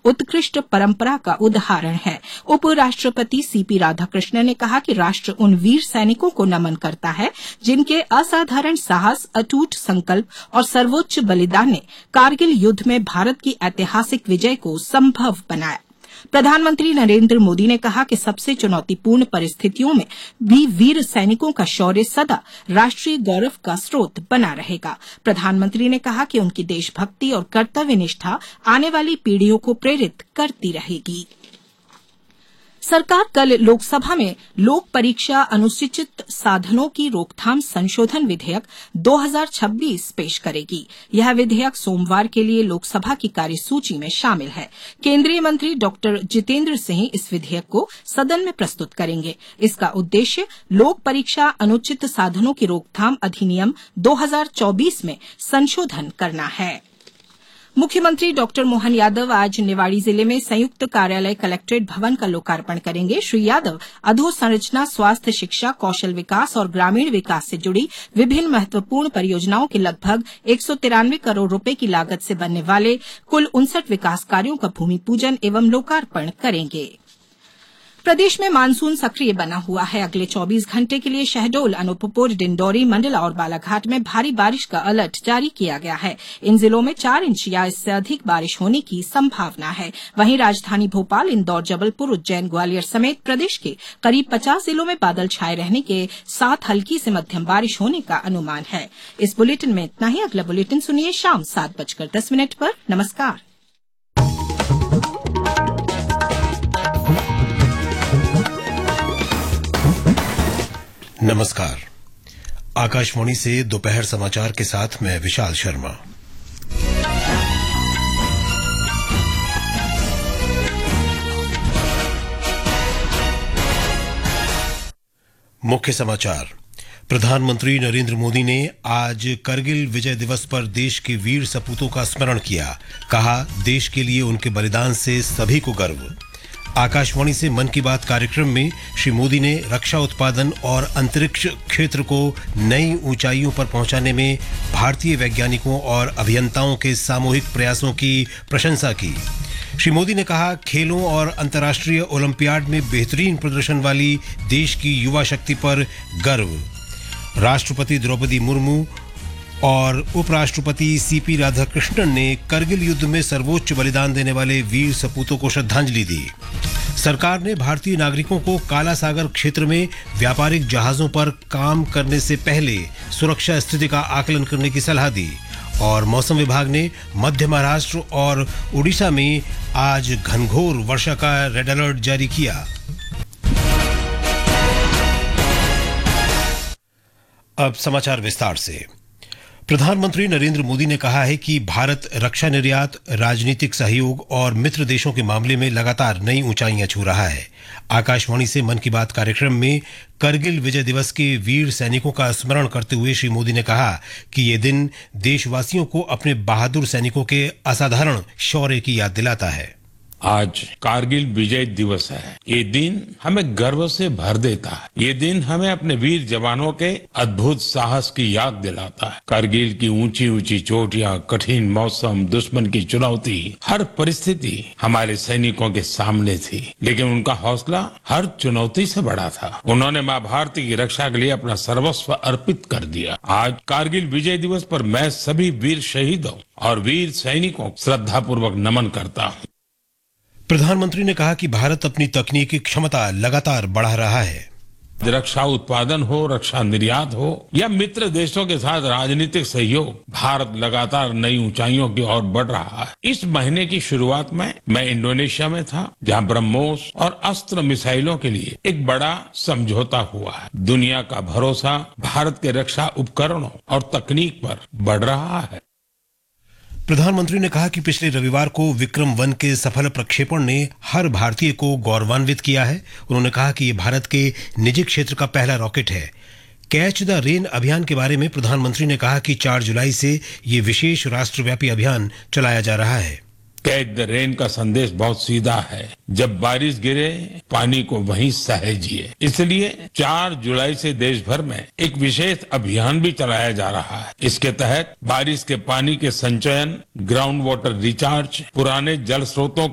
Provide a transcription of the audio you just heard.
उत्कृष्ट परंपरा का उदाहरण है। उपराष्ट्रपति सीपी राधाकृष्णन ने कहा कि राष्ट्र उन वीर सैनिकों को नमन करता है जिनके असाधारण साहस, अटूट संकल्प और सर्वोच्च बलिदान ने कारगिल युद्ध में भारत की ऐतिहासिक विजय को संभव बनाया। प्रधानमंत्री नरेंद्र मोदी ने कहा कि सबसे चुनौतीपूर्ण परिस्थितियों में भी वीर सैनिकों का शौर्य सदा राष्ट्रीय गौरव का स्रोत बना रहेगा। प्रधानमंत्री ने कहा कि उनकी देशभक्ति और कर्तव्य निष्ठा आने वाली पीढ़ियों को प्रेरित करती रहेगी। सरकार कल लोकसभा में लोक परीक्षा अनुचित साधनों की रोकथाम संशोधन विधेयक 2026 पेश करेगी। यह विधेयक सोमवार के लिए लोकसभा की कार्यसूची में शामिल है। केंद्रीय मंत्री डॉक्टर जितेंद्र सिंह इस विधेयक को सदन में प्रस्तुत करेंगे। इसका उद्देश्य लोक परीक्षा अनुचित साधनों की रोकथाम अधिनियम 2024 में संशोधन करना है। मुख्यमंत्री डॉक्टर मोहन यादव आज निवाड़ी जिले में संयुक्त कार्यालय कलेक्ट्रेट भवन का लोकार्पण करेंगे। श्री यादव अधोसंरचना, स्वास्थ्य, शिक्षा, कौशल विकास और ग्रामीण विकास से जुड़ी विभिन्न महत्वपूर्ण परियोजनाओं के लगभग 193 करोड़ रुपए की लागत से बनने वाले कुल 59 विकास कार्यों का भूमि पूजन एवं लोकार्पण करेंगे। प्रदेश में मानसून सक्रिय बना हुआ है। अगले 24 घंटे के लिए शहडोल, अनूपपुर, डिंडौरी, मंडला और बालाघाट में भारी बारिश का अलर्ट जारी किया गया है। इन जिलों में 4 इंच या इससे अधिक बारिश होने की संभावना है। वहीं राजधानी भोपाल, इंदौर, जबलपुर, उज्जैन, ग्वालियर समेत प्रदेश के करीब 50 जिलों में बादल छाये रहने के साथ हल्की से मध्यम बारिश होने का अनुमान है। इस बुलेटिन में इतना ही। अगला बुलेटिन सुनिए शाम 7:10 पर। नमस्कार। नमस्कार। आकाशवाणी से दोपहर समाचार के साथ मैं विशाल शर्मा। मुख्य समाचार। प्रधानमंत्री नरेंद्र मोदी ने आज करगिल विजय दिवस पर देश के वीर सपूतों का स्मरण किया। कहा, देश के लिए उनके बलिदान से सभी को गर्व। आकाशवाणी से मन की बात कार्यक्रम में श्री मोदी ने रक्षा उत्पादन और अंतरिक्ष क्षेत्र को नई ऊंचाइयों पर पहुंचाने में भारतीय वैज्ञानिकों और अभियंताओं के सामूहिक प्रयासों की प्रशंसा की। श्री मोदी ने कहा, खेलों और अंतर्राष्ट्रीय ओलंपियाड में बेहतरीन प्रदर्शन वाली देश की युवा शक्ति पर गर्व। राष्ट्रपति द्रौपदी मुर्मू और उपराष्ट्रपति सीपी राधाकृष्णन ने करगिल युद्ध में सर्वोच्च बलिदान देने वाले वीर सपूतों को श्रद्धांजलि दी। सरकार ने भारतीय नागरिकों को काला सागर क्षेत्र में व्यापारिक जहाजों पर काम करने से पहले सुरक्षा स्थिति का आकलन करने की सलाह दी। और मौसम विभाग ने मध्य महाराष्ट्र और उड़ीसा में आज घनघोर वर्षा का रेड अलर्ट जारी किया। अब समाचार विस्तार से। प्रधानमंत्री नरेंद्र मोदी ने कहा है कि भारत रक्षा निर्यात, राजनीतिक सहयोग और मित्र देशों के मामले में लगातार नई ऊंचाइयां छू रहा है। आकाशवाणी से मन की बात कार्यक्रम में करगिल विजय दिवस के वीर सैनिकों का स्मरण करते हुए श्री मोदी ने कहा कि ये दिन देशवासियों को अपने बहादुर सैनिकों के असाधारण शौर्य की याद दिलाता है। आज कारगिल विजय दिवस है। ये दिन हमें गर्व से भर देता है। ये दिन हमें अपने वीर जवानों के अद्भुत साहस की याद दिलाता है। कारगिल की ऊंची ऊंची चोटियां, कठिन मौसम, दुश्मन की चुनौती, हर परिस्थिति हमारे सैनिकों के सामने थी, लेकिन उनका हौसला हर चुनौती से बड़ा था। उन्होंने मां भारती की रक्षा के लिए अपना सर्वस्व अर्पित कर दिया। आज कारगिल विजय दिवस पर मैं सभी वीर शहीदों और वीर सैनिकों को श्रद्धापूर्वक नमन करता हूँ। प्रधानमंत्री ने कहा कि भारत अपनी तकनीकी क्षमता लगातार बढ़ा रहा है। रक्षा उत्पादन हो, रक्षा निर्यात हो या मित्र देशों के साथ राजनीतिक सहयोग, भारत लगातार नई ऊंचाइयों की ओर बढ़ रहा है। इस महीने की शुरुआत में मैं इंडोनेशिया में था, जहां ब्रह्मोस और अस्त्र मिसाइलों के लिए एक बड़ा समझौता हुआ है। दुनिया का भरोसा भारत के रक्षा उपकरणों और तकनीक पर बढ़ रहा है। प्रधानमंत्री ने कहा कि पिछले रविवार को विक्रम-1 के सफल प्रक्षेपण ने हर भारतीय को गौरवान्वित किया है। उन्होंने कहा कि ये भारत के निजी क्षेत्र का पहला रॉकेट है। कैच द रेन अभियान के बारे में प्रधानमंत्री ने कहा कि 4 जुलाई से ये विशेष राष्ट्रव्यापी अभियान चलाया जा रहा है। कैच द रेन का संदेश बहुत सीधा है। जब बारिश गिरे, पानी को वहीं सहेजिए। इसलिए 4 जुलाई से देश भर में एक विशेष अभियान भी चलाया जा रहा है। इसके तहत बारिश के पानी के संचयन, ग्राउंड वाटर रिचार्ज, पुराने जल स्रोतों